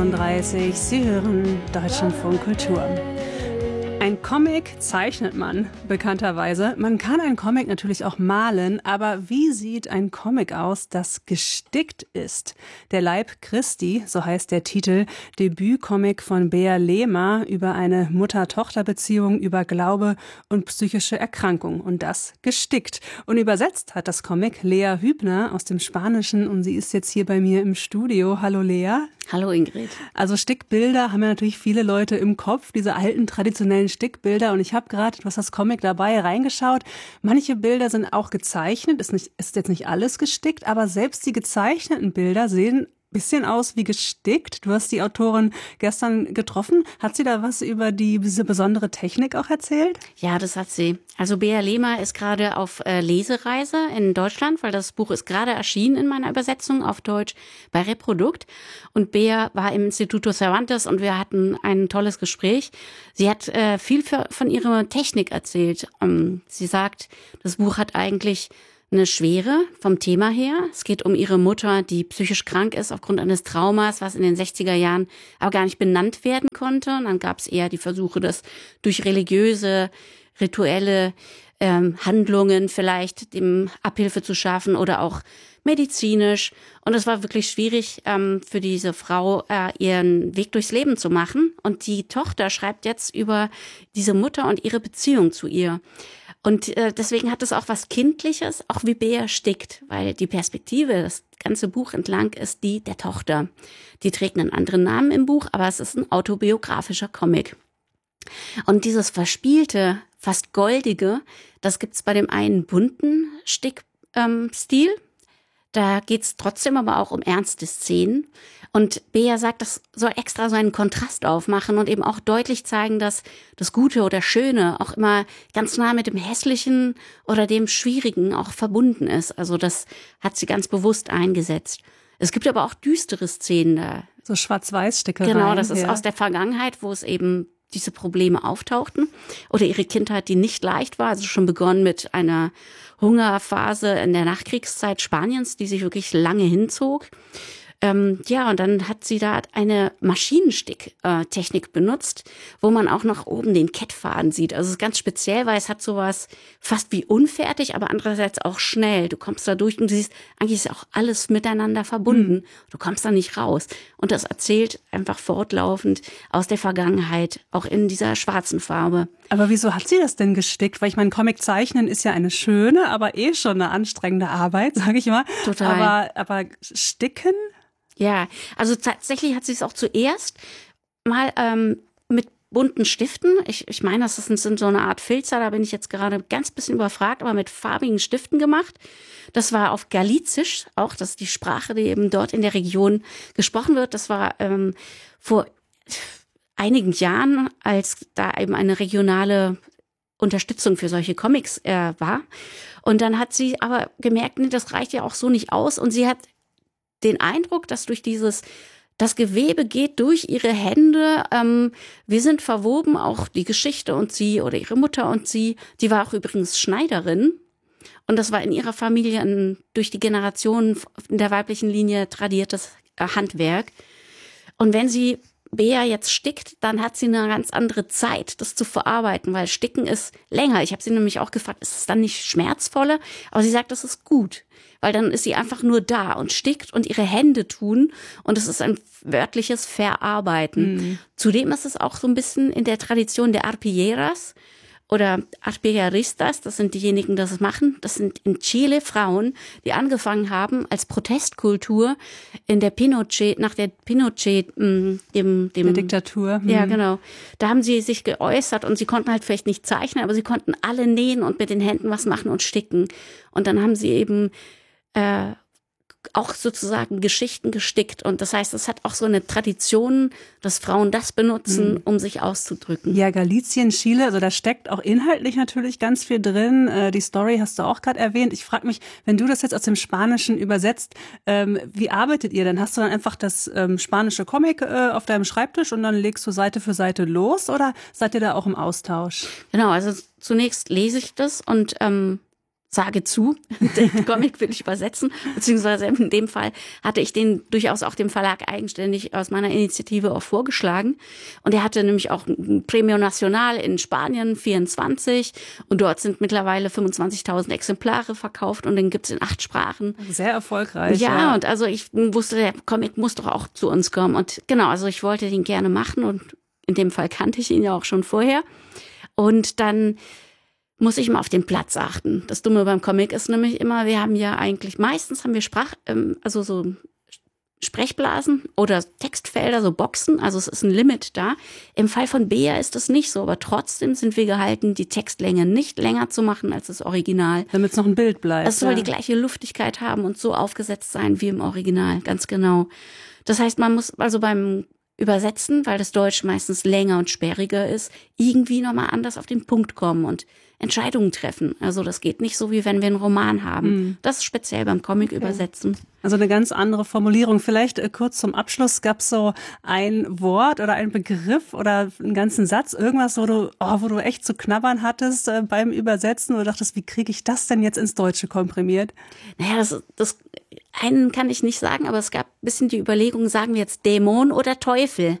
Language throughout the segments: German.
8.36 Uhr. Sie hören Deutschlandfunk Kultur. Ein Comic zeichnet man bekannterweise. Man kann einen Comic natürlich auch malen, aber wie sieht ein Comic aus, das gestickt ist? Der Leib Christi, so heißt der Titel, Debütcomic von Bea Lehmer über eine Mutter-Tochter-Beziehung, über Glaube und psychische Erkrankung. Und das gestickt. Und übersetzt hat das Comic Lea Hübner aus dem Spanischen und sie ist jetzt hier bei mir im Studio. Hallo Lea. Hallo Ingrid. Also Stickbilder haben ja natürlich viele Leute im Kopf, diese alten traditionellen Stickbilder. Und ich habe gerade, du hast das Comic dabei, reingeschaut. Manche Bilder sind auch gezeichnet, ist jetzt nicht alles gestickt, aber selbst die gezeichneten Bilder sehen ein bisschen aus wie gestickt. Du hast die Autorin gestern getroffen. Hat sie da was über diese besondere Technik auch erzählt? Ja, das hat sie. Also Bea Lehmer ist gerade auf Lesereise in Deutschland, weil das Buch ist gerade erschienen in meiner Übersetzung auf Deutsch bei Reprodukt. Und Bea war im Instituto Cervantes und wir hatten ein tolles Gespräch. Sie hat viel von ihrer Technik erzählt. Sie sagt, das Buch hat eigentlich eine Schwere vom Thema her. Es geht um ihre Mutter, die psychisch krank ist aufgrund eines Traumas, was in den 60er Jahren aber gar nicht benannt werden konnte. Und dann gab es eher die Versuche, das durch religiöse, rituelle Handlungen vielleicht dem Abhilfe zu schaffen oder auch medizinisch. Und es war wirklich schwierig für diese Frau, ihren Weg durchs Leben zu machen. Und die Tochter schreibt jetzt über diese Mutter und ihre Beziehung zu ihr. Und deswegen hat es auch was Kindliches, auch wie Bea stickt, weil die Perspektive, das ganze Buch entlang, ist die der Tochter. Die trägt einen anderen Namen im Buch, aber es ist ein autobiografischer Comic. Und dieses verspielte, fast goldige, das gibt's bei dem einen bunten Stickstil. Da geht's trotzdem aber auch um ernste Szenen. Und Bea sagt, das soll extra so einen Kontrast aufmachen und eben auch deutlich zeigen, dass das Gute oder Schöne auch immer ganz nah mit dem Hässlichen oder dem Schwierigen auch verbunden ist. Also das hat sie ganz bewusst eingesetzt. Es gibt aber auch düstere Szenen da. So Schwarz-Weiß-Stickereien. Genau, das ist aus der Vergangenheit, wo es eben diese Probleme auftauchten oder ihre Kindheit, die nicht leicht war, also schon begonnen mit einer Hungerphase in der Nachkriegszeit Spaniens, die sich wirklich lange hinzog. Und dann hat sie da eine Maschinenstick-Technik benutzt, wo man auch nach oben den Kettfaden sieht. Also es ist ganz speziell, weil es hat sowas fast wie unfertig, aber andererseits auch schnell. Du kommst da durch und du siehst, eigentlich ist auch alles miteinander verbunden. Du kommst da nicht raus. Und das erzählt einfach fortlaufend aus der Vergangenheit, auch in dieser schwarzen Farbe. Aber wieso hat sie das denn gestickt? Weil ich meine, Comic zeichnen ist ja eine schöne, aber schon eine anstrengende Arbeit, sage ich mal. Total. Aber sticken? Ja, also tatsächlich hat sie es auch zuerst mal mit bunten Stiften. Ich meine, das sind so eine Art Filzer, da bin ich jetzt gerade ganz bisschen überfragt, aber mit farbigen Stiften gemacht. Das war auf Galicisch auch, das ist die Sprache, die eben dort in der Region gesprochen wird. Das war vor einigen Jahren, als da eben eine regionale Unterstützung für solche Comics war. Und dann hat sie aber gemerkt, nee, das reicht ja auch so nicht aus. Und sie hat den Eindruck, dass das Gewebe geht durch ihre Hände. Wir sind verwoben, auch die Geschichte und sie oder ihre Mutter und sie. Die war auch übrigens Schneiderin. Und das war in ihrer Familie ein durch die Generationen in der weiblichen Linie tradiertes Handwerk. Und wenn sie Bea jetzt stickt, dann hat sie eine ganz andere Zeit, das zu verarbeiten, weil Sticken ist länger. Ich habe sie nämlich auch gefragt, ist es dann nicht schmerzvoller? Aber sie sagt, das ist gut, weil dann ist sie einfach nur da und stickt und ihre Hände tun und es ist ein wörtliches Verarbeiten. Zudem ist es auch so ein bisschen in der Tradition der Arpilleras oder Arpilleristas, das sind diejenigen, die das machen. Das sind in Chile Frauen, die angefangen haben als Protestkultur in der nach der Pinochet, der Diktatur. Ja, genau. Da haben sie sich geäußert und sie konnten halt vielleicht nicht zeichnen, aber sie konnten alle nähen und mit den Händen was machen und sticken. Und dann haben sie eben auch sozusagen Geschichten gestickt. Und das heißt, es hat auch so eine Tradition, dass Frauen das benutzen, um sich auszudrücken. Ja, Galicien, Chile, also da steckt auch inhaltlich natürlich ganz viel drin. Die Story hast du auch gerade erwähnt. Ich frage mich, wenn du das jetzt aus dem Spanischen übersetzt, wie arbeitet ihr denn? Hast du dann einfach das spanische Comic auf deinem Schreibtisch und dann legst du Seite für Seite los oder seid ihr da auch im Austausch? Genau, also zunächst lese ich das und sage zu, den Comic will ich übersetzen, beziehungsweise in dem Fall hatte ich den durchaus auch dem Verlag eigenständig aus meiner Initiative auch vorgeschlagen. Und er hatte nämlich auch ein Premio Nacional in Spanien, 24, und dort sind mittlerweile 25.000 Exemplare verkauft und den gibt's in 8 Sprachen. Sehr erfolgreich. Ja, und also ich wusste, der Comic muss doch auch zu uns kommen. Und genau, also ich wollte den gerne machen und in dem Fall kannte ich ihn ja auch schon vorher. Und dann muss ich mal auf den Platz achten. Das Dumme beim Comic ist nämlich immer, wir haben ja eigentlich, meistens haben wir so Sprechblasen oder Textfelder, so Boxen, also es ist ein Limit da. Im Fall von Bea ist das nicht so, aber trotzdem sind wir gehalten, die Textlänge nicht länger zu machen als das Original. Damit es noch ein Bild bleibt. Es soll die gleiche Luftigkeit haben und so aufgesetzt sein wie im Original, ganz genau. Das heißt, man muss also beim Übersetzen, weil das Deutsch meistens länger und sperriger ist, irgendwie nochmal anders auf den Punkt kommen und Entscheidungen treffen. Also das geht nicht so, wie wenn wir einen Roman haben. Das ist speziell beim Comic übersetzen. Also eine ganz andere Formulierung. Vielleicht kurz zum Abschluss, gab es so ein Wort oder einen Begriff oder einen ganzen Satz, irgendwas, wo du echt zu knabbern hattest beim Übersetzen oder dachtest, wie kriege ich das denn jetzt ins Deutsche komprimiert? Naja, das einen kann ich nicht sagen, aber es gab ein bisschen die Überlegung, sagen wir jetzt Dämon oder Teufel,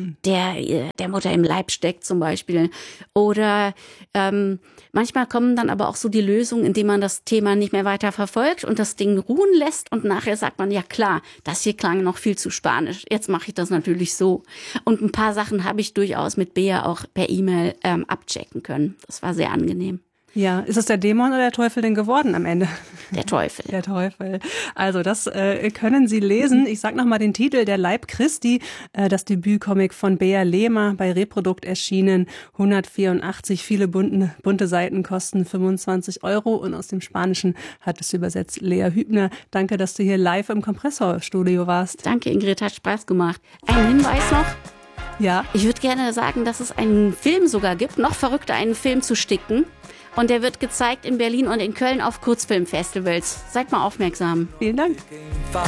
der Mutter im Leib steckt zum Beispiel. Oder manchmal kommen dann aber auch so die Lösungen, indem man das Thema nicht mehr weiter verfolgt und das Ding ruhen lässt und nachher sagt man, ja klar, das hier klang noch viel zu spanisch, jetzt mache ich das natürlich so. Und ein paar Sachen habe ich durchaus mit Bea auch per E-Mail abchecken können. Das war sehr angenehm. Ja, ist es der Dämon oder der Teufel denn geworden am Ende? Der Teufel. Der Teufel. Also das können Sie lesen. Ich sage nochmal den Titel, Der Leib Christi, das Debütcomic von Bea Lehmer, bei Reprodukt erschienen, 184, viele bunte Seiten, kosten 25 € und aus dem Spanischen hat es übersetzt Lea Hübner. Danke, dass du hier live im Kompressorstudio warst. Danke, Ingrid, hat Spaß gemacht. Ein Hinweis noch. Ja. Ich würde gerne sagen, dass es einen Film sogar gibt, noch verrückter, einen Film zu sticken. Und der wird gezeigt in Berlin und in Köln auf Kurzfilmfestivals. Seid mal aufmerksam. Vielen Dank.